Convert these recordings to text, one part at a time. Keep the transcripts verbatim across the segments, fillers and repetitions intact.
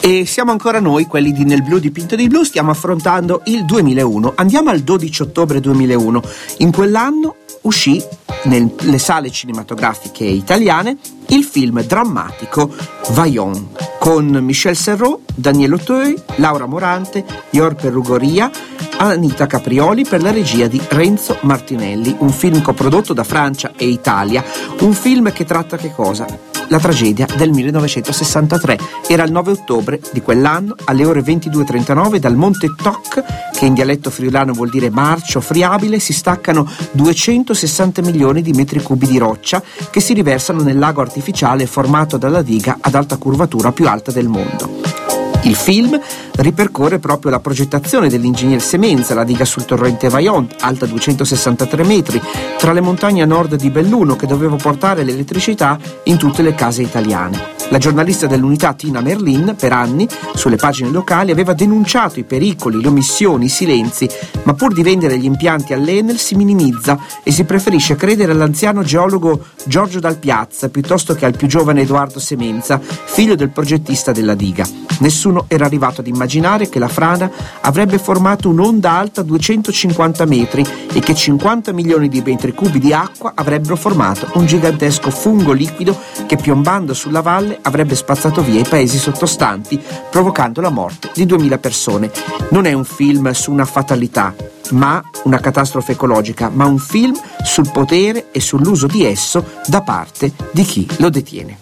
E siamo ancora noi, quelli di Nel blu dipinto di blu, stiamo affrontando il duemilauno. Andiamo al dodici ottobre duemilauno. In quell'anno uscì nelle sale cinematografiche italiane il film drammatico Vaillant, con Michel Serrault, Daniel Auteuil, Laura Morante, Yor Perrugoria, Anita Caprioli per la regia di Renzo Martinelli, un film coprodotto da Francia e Italia, un film che tratta che cosa? La tragedia del millenovecentosessantatré. Era il nove ottobre di quell'anno, alle ore ventidue e trentanove, dal Monte Toc, che in dialetto friulano vuol dire marcio friabile, si staccano duecentosessanta milioni di metri cubi di roccia che si riversano nel lago artificiale formato dalla diga ad alta curvatura più alta del mondo. Il film ripercorre proprio la progettazione dell'ingegner Semenza, la diga sul torrente Vaillant, alta duecentosessantatré metri, tra le montagne a nord di Belluno, che doveva portare l'elettricità in tutte le case italiane. La giornalista dell'Unità Tina Merlin, per anni, sulle pagine locali, aveva denunciato i pericoli, le omissioni, i silenzi, ma pur di vendere gli impianti all'Enel si minimizza e si preferisce credere all'anziano geologo Giorgio Dal Piazza piuttosto che al più giovane Edoardo Semenza, figlio del progettista della diga. Nessuno era arrivato ad immaginare che la frana avrebbe formato un'onda alta duecentocinquanta metri e che cinquanta milioni di metri cubi di acqua avrebbero formato un gigantesco fungo liquido che, piombando sulla valle, avrebbe spazzato via i paesi sottostanti, provocando la morte di duemila persone. Non è un film su una fatalità, ma una catastrofe ecologica, ma un film sul potere e sull'uso di esso da parte di chi lo detiene.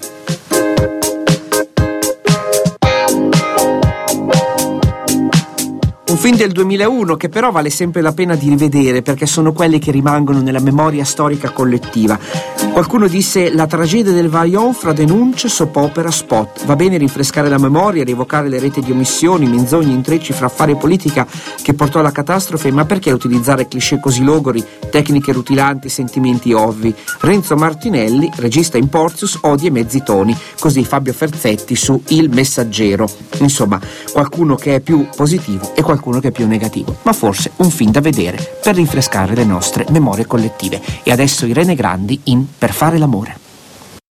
Un film del duemilauno che però vale sempre la pena di rivedere, perché sono quelli che rimangono nella memoria storica collettiva. Qualcuno disse: la tragedia del Vaillant fra denunce, soap opera, spot. Va bene rinfrescare la memoria, rievocare le reti di omissioni, menzogne, intrecci fra affari e politica che portò alla catastrofe, ma perché utilizzare cliché così logori, tecniche rutilanti, sentimenti ovvi? Renzo Martinelli, regista in Portius, odia i mezzi toni, così Fabio Ferzetti su Il Messaggero. Insomma, qualcuno che è più positivo e qualcuno che è più negativo, ma forse un film da vedere per rinfrescare le nostre memorie collettive. E adesso Irene Grandi in Per fare l'amore.